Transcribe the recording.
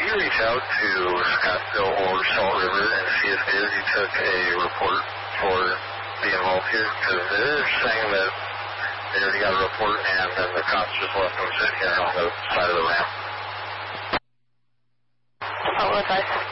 you reach out to Scottsdale or Salt River and see if they already took a report for being involved here? Because they're saying that they already got a report and then the cops just left them sit here on the side of the ramp. What was I?